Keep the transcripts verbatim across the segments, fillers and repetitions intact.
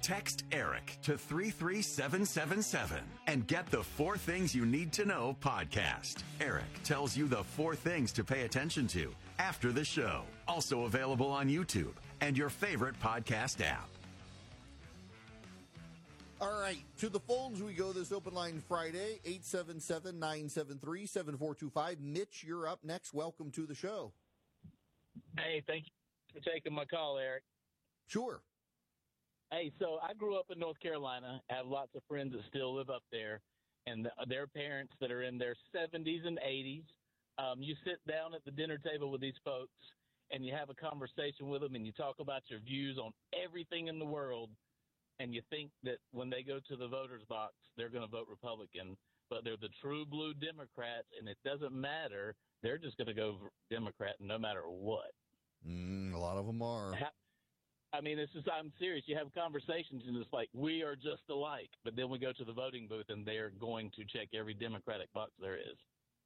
Text ERIC to three three seven seven seven and get the Four Things You Need to Know podcast. ERIC tells you the four things to pay attention to after the show. Also available on YouTube and your favorite podcast app. All right, to the phones we go this Open Line Friday, eight seven seven, nine seven three, seven four two five. Mitch, you're up next. Welcome to the show. Hey, thank you for taking my call, Eric. Sure. Hey, so I grew up in North Carolina. I have lots of friends that still live up there, and their parents that are in their seventies and eighties. Um, you sit down at the dinner table with these folks, and you have a conversation with them, and you talk about your views on everything in the world, and you think that when they go to the voters box, they're going to vote Republican, but they're the true blue Democrats, and it doesn't matter. They're just going to go Democrat no matter what. Mm, a lot of them are. I mean, it's just, I'm serious. You have conversations, and it's like, we are just alike. But then we go to the voting booth, and they're going to check every Democratic box there is.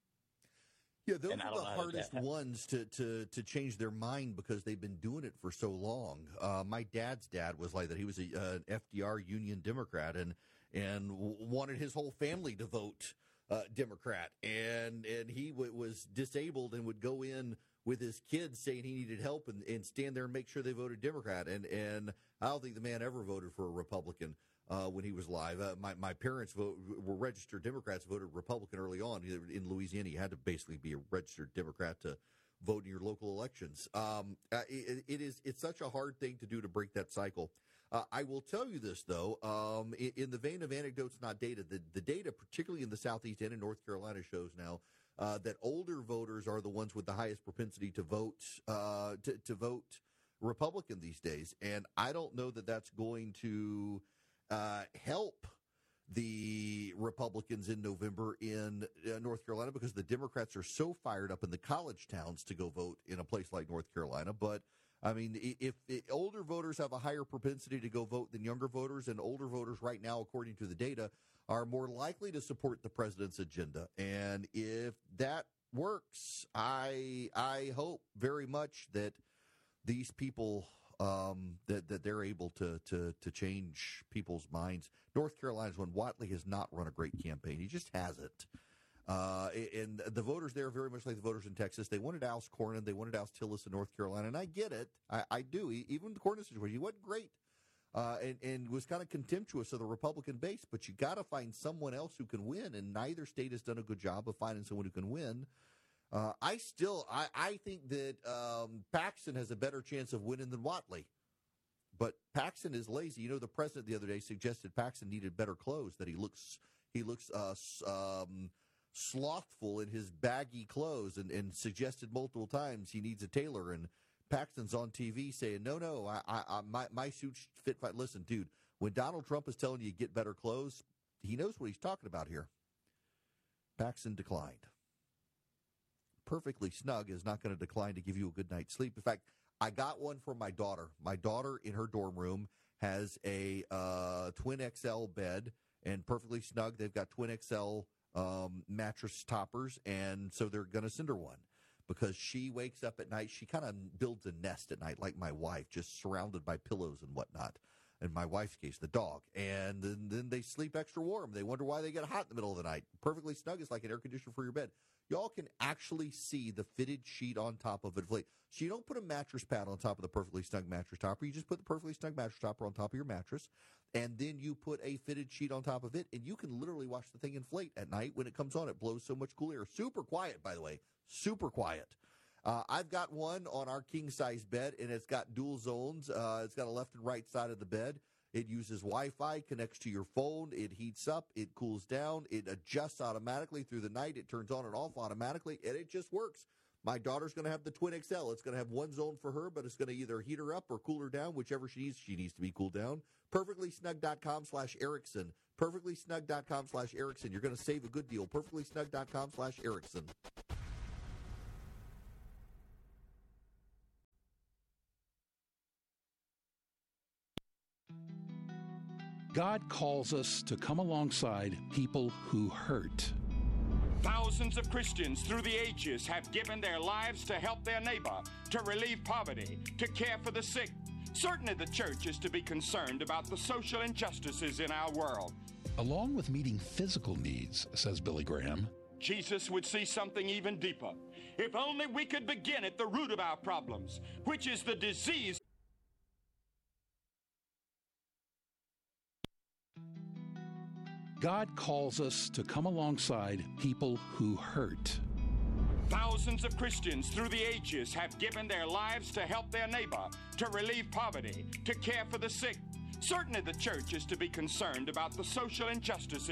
Yeah, those and are the hardest ones to, to, to change their mind because they've been doing it for so long. Uh, my dad's dad was like that. He was a, uh, an F D R Union Democrat and and wanted his whole family to vote uh, Democrat. And and he w- was disabled and would go in with his kids saying he needed help and, and stand there and make sure they voted Democrat. And, and I don't think the man ever voted for a Republican. Uh, when he was alive. Uh, my, my parents vote, were registered Democrats, voted Republican early on. In Louisiana, you had to basically be a registered Democrat to vote in your local elections. Um, uh, it, it is it's such a hard thing to do to break that cycle. Uh, I will tell you this, though, um, in, in the vein of anecdotes, not data, the, the data, particularly in the Southeast and in North Carolina, shows now uh, that older voters are the ones with the highest propensity to vote uh, to, to vote Republican these days. And I don't know that that's going to Uh, help the Republicans in November in uh, North Carolina because the Democrats are so fired up in the college towns to go vote in a place like North Carolina. But, I mean, if, if older voters have a higher propensity to go vote than younger voters, and older voters right now, according to the data, are more likely to support the president's agenda. And if that works, I I hope very much that these people Um, that, that they're able to, to to change people's minds. North Carolina's one. Whatley has not run a great campaign. He just hasn't. Uh, and the voters there are very much like the voters in Texas. They wanted Alice Cornyn. They wanted Alice Tillis in North Carolina. And I get it. I, I do. Even the Cornyn situation, he wasn't great. Uh, and, and was kind of contemptuous of the Republican base. But you got to find someone else who can win. And neither state has done a good job of finding someone who can win. Uh, I still, I, I think that um, Paxton has a better chance of winning than Whatley. But Paxton is lazy. You know, the president the other day suggested Paxton needed better clothes, that he looks he looks uh, um, slothful in his baggy clothes and, and suggested multiple times he needs a tailor. And Paxton's on T V saying, no, no, I, I, my, my suit's fit fine. Listen, dude, when Donald Trump is telling you to get better clothes, he knows what he's talking about here. Paxton declined. Perfectly Snug is not going to decline to give you a good night's sleep. In fact, I got one for my daughter. My daughter in her dorm room has a uh, twin X L bed, and Perfectly Snug, they've got twin X L um, mattress toppers, and so they're going to send her one because she wakes up at night. She kind of builds a nest at night like my wife, just surrounded by pillows and whatnot. In my wife's case, the dog. And then, then they sleep extra warm. They wonder why they get hot in the middle of the night. Perfectly Snug is like an air conditioner for your bed. Y'all can actually see the fitted sheet on top of it. So you don't put a mattress pad on top of the Perfectly Snug mattress topper. You just put the Perfectly Snug mattress topper on top of your mattress, and then you put a fitted sheet on top of it, and you can literally watch the thing inflate at night. When it comes on, it blows so much cool air. Super quiet, by the way. Super quiet. Uh, I've got one on our king-size bed, and it's got dual zones. Uh, it's got a left and right side of the bed. It uses Wi-Fi, connects to your phone. It heats up. It cools down. It adjusts automatically through the night. It turns on and off automatically, and it just works. My daughter's going to have the Twin X L. It's going to have one zone for her, but it's going to either heat her up or cool her down, whichever she needs. She needs to be cooled down. Perfectlysnug.com slash Erickson. Perfectlysnug.com slash Erickson. You're going to save a good deal. Perfectlysnug.com slash Erickson. God calls us to come alongside people who hurt. Thousands of Christians through the ages have given their lives to help their neighbor, to relieve poverty, to care for the sick, Certainly the church is to be concerned about the social injustices in our world. Along with meeting physical needs, says Billy Graham, Jesus would see something even deeper. If only we could begin at the root of our problems, which is the disease. God calls us to come alongside people who hurt. Thousands of Christians through the ages have given their lives to help their neighbor, to relieve poverty, to care for the sick. Certainly the church is to be concerned about the social injustices